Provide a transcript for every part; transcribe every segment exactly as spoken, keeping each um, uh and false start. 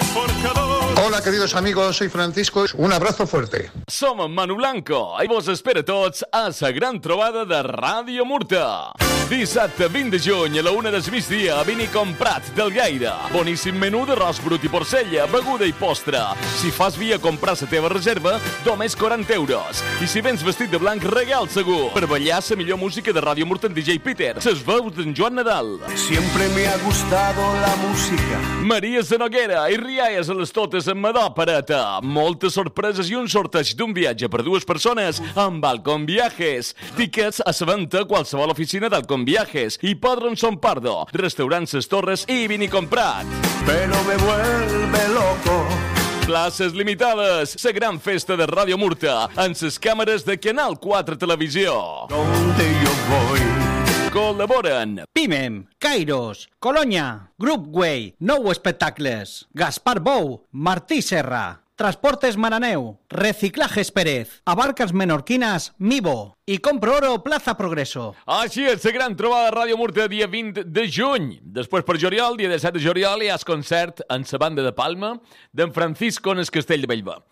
Hola, queridos amigos, soy Francisco. Un abrazo fuerte. Som en Manu Blanco i vos espera tots a la gran trobada de Ràdio Murta. Dissabte vint de juny a la una del migdia a Vini Comprat del Gaire. Boníssim menú d'arròs brut i porcella, beguda i postre. Si fas via comprar la teva reserva, només quaranta euros. I si vens vestit de blanc, regal segur. Per ballar la millor música de Ràdio Murta en D J Peter. Ses veus d'en Joan Nadal. Siempre me ha gustado la música. Maria Zanoguera i rialles a les totes en Madó Pareta. Moltes sorpreses i un sorteig d'un viatge per dues persones amb Balcon Viajes. Tickets a la venda a qualsevol oficina d'Alcon Viajes i Padronson Pardo, Restaurant Ses Torres i Vini Comprat. Pero me vuelve loco. Places limitades. La gran festa de Ràdio Murta en les càmeres de Canal quatre Televisió. Donde yo voy. Col·laboren Pimem, Kairos, Colonya, Group Way, Nou Espectacles, Gaspar Bou, Martí Serra, Transportes Maraneu, Reciclajes Pérez, Abarcas Menorquinas, Mivo i Compro Oro Plaza Progreso. Així és, la gran trobada de Ràdio Murta dia vint de juny. Després per juliol, dia disset de juliol, hi ha el concert en la banda de Palma d'en Francisco en el Castell de Bellver.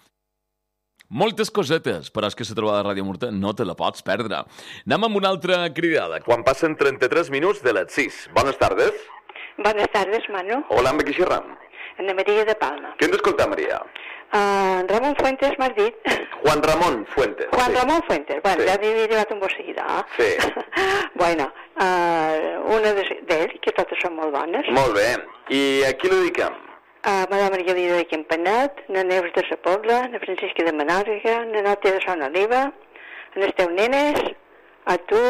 Moltes cosetes, però és que la trobada de Ràdio Murta no te la pots perdre. Anem amb una altra cridada. Quan passen trenta-tres minuts de les sis. Bones tardes. Buenas tardes, Manu. Hola, amb qui xerram? Ana Maria de Palma. Qui hem d'escoltar, Maria? Uh, Ramon Fuentes, m'has dit? Juan Ramon Fuentes. Juan sí. Ramon Fuentes. Bueno, sí. ja t'he llevat un seguida. Sí. Bueno, uh, una d'ells, que totes són molt bones. Molt bé. I a qui li dediquem? A Madame Margarida de Campanat, na Neus de la Pobla, na Francisca de Menòrega, na Nòtia de Son Oliva, a les teus nenes, a tu,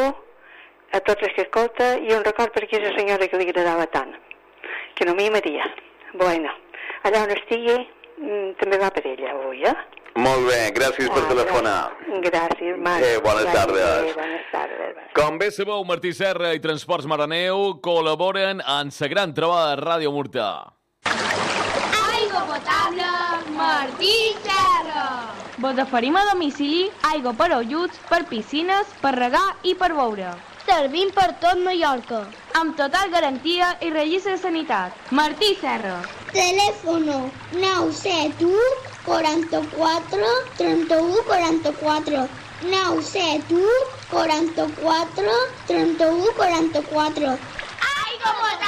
a tots els que escolta, i un record per aquella senyora que li agradava tant, que no m'hi Maria. Bueno, allà on estigui, també va per ella avui, eh? Molt bé, gràcies per ah, telefonar. Gràcies, Marc. Eh, bones gràcies, tardes. Eh, bones tardes. Com bé sabeu, Martí Serra i Transports Maraneu col·laboren en la gran trobada de Ràdio Murta. Aigua potable, Martí Serra. Vos oferim a domicili aigua per ajuts, per piscines, per regar i per beure. Servim per tot Mallorca. Amb total garantia i registre de sanitat. Martí Serra. Teléfono nou set u quaranta-quatre trenta-u quaranta-quatre. nou set u quaranta-quatre trenta-u quaranta-quatre. Aigua potable.